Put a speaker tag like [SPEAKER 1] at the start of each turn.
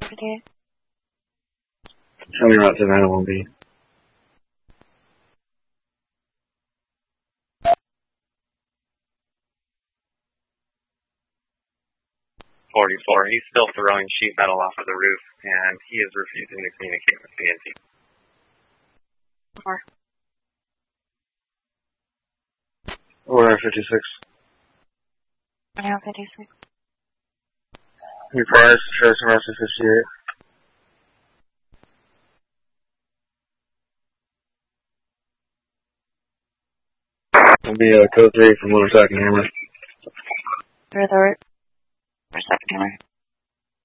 [SPEAKER 1] 58.
[SPEAKER 2] Tell me route to 901B.
[SPEAKER 3] He's still throwing sheet metal off of the roof, and he is refusing to communicate with BNT.
[SPEAKER 1] 4.
[SPEAKER 2] Order 56.
[SPEAKER 1] Now 56.
[SPEAKER 2] Reprise to Travis and Russell 58. It'll be code 3 from Motorcycle Hammer.
[SPEAKER 1] Through the route. For second hammer.